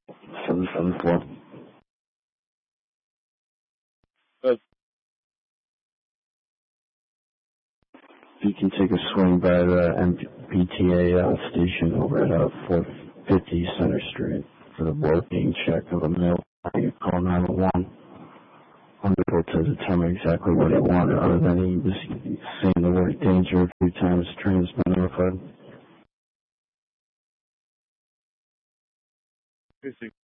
774. If you can take a swing by the MPTA station over at 450 Center Street for the working check of a mill, you call 911. Unable to determine exactly what he wanted, other than he was saying the word danger a few times. Train has been notified.